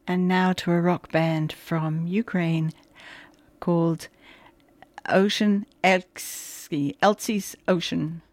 And now to a rock band from Ukraine called Ocean Eltsi's Ocean.